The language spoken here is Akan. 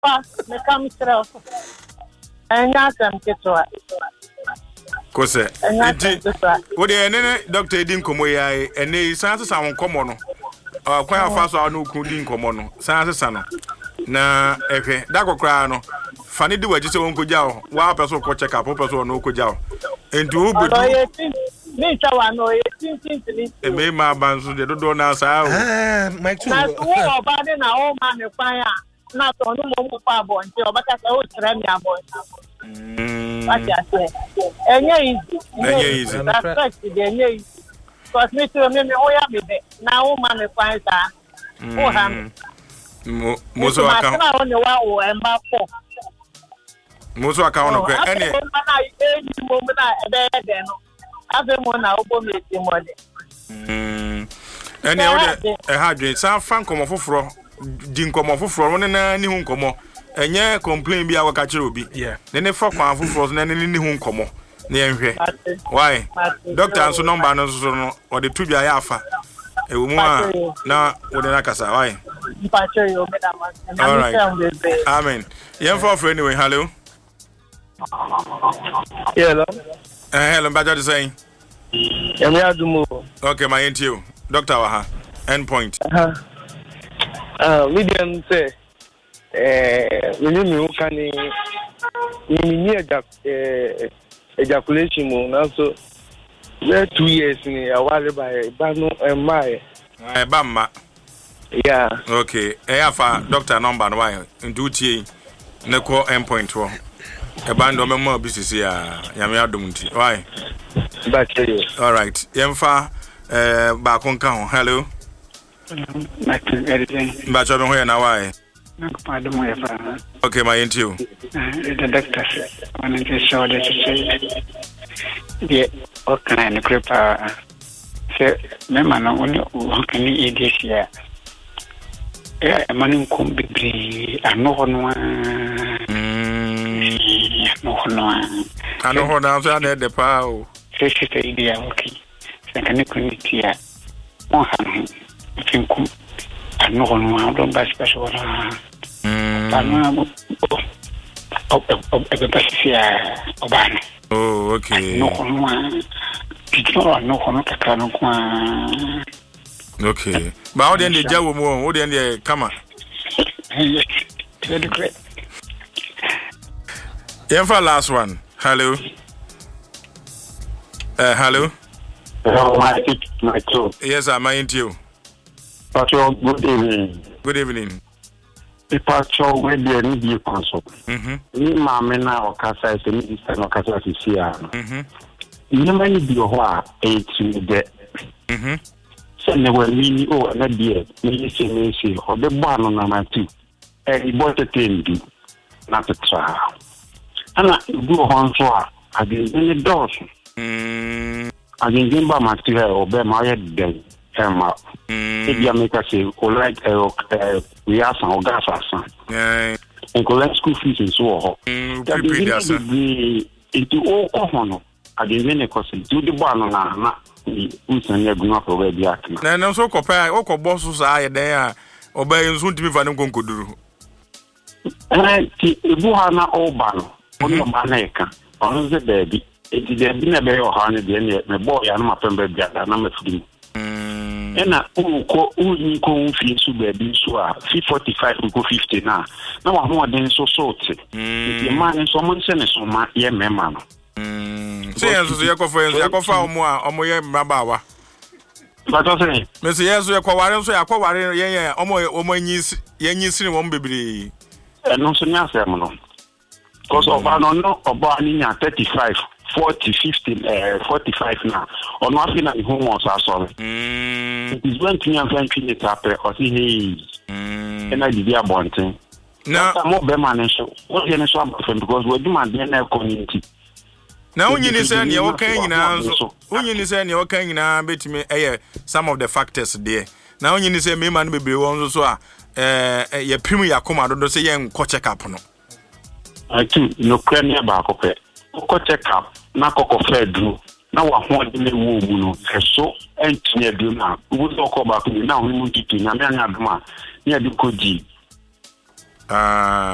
pa me come through. And that's them ketwa. Kose. What the doctor didn't come away and they sound sound common. Quite fast or no couldn't come on. Sounds sana. Na dako krano. Fanny do just on Kujao. Wow, person could check up, person no Kujao. And to and may my bands the door now. My two about an old man fire. Not on the moment, but I would try me about. What I say. And easy. That's because me too, me, now, man, finds that. Mozo account. Mozo account. Any moment any other a hard some fan come off for didn't come off for one and any home come and yeah, complain be our catcher will be. Yeah, then if for one for any home come near here. Why, Doctor Anso number or the two be a yafa. A woman now, what an acasa. Why? All right, amen. Young for anyway, hello. Hello. Hello, Badger saying. Okay, my interview. Doctor Waha. Endpoint. Medium say, we need ejaculation. Also, we're 2 years in a while by Bano and my. Bamba. Yeah. Okay. Afa doctor number why in duty. Neko endpoint. A band of more business here. Yamia Dumunti. Why? All right. Yemfa back on count. Hello. But I don't hear now why. Okay, my interview. The doctor said, when it is so that you say, the okay, and the group say, Mamma, only one can eat this year. A man come be and no one. I know how now the power. This is the idea, okay. Second committee, one hand, I think, I know one don't buy special. Oh, okay. No one, okay. But how then the job more? What then the come on? Very great. Yemfa last one. Hello. Hello. My two. Yes, I'm into you. Patrol, good evening. Good evening. The patrol where they need you consult. Ni mama na okasa is ni this no okasa is here. Ni many be ho e to the. So ne we ni o na die ni se o be bo anu na ma tu. E bo te tendi na te tra. Ana do ho so a ni dos. Agin ba ma ti o be ma ye den. Emma. If you make us say, like we have some gas or something. And collect school fees and so on. Into all common. I didn't because to the banana. We send you go for where the act. No, so compare, or bosses are there. Obey soon to be Van Gonkuduru. And Buhana Obano, on the Maneka, on the baby. It is a dinner bay or honey, the boy and my friend, and I'm a free. And I go fee to baby, so 45 we go 50 now. Now I'm more than so salty. If your man and someone send us on my ear, man. Say, as you go for more or more Rabawa. But I say, Miss, yes, we are quarrel, so I quarrel, yeah, almost years, won't be. And no, so now, because of I don't know about 35. 40, 50, 45 now. Or nothing at home was sorry. It is when to young it up or see and I did the abundant. Now, more Beman show. What can I show because we're doing my community. Now, when you say you're okay now, when you say you're okay now, bet me some of the factors there. Now, when you say me man be one so your premier come out, don't say young coach up. I think no crane back okay. Check up, na koko fedru, na wa ho de le wo mu no, so entinye du na, wo do ko ba ku na ho mu titi na me anya duma, na de ko ji.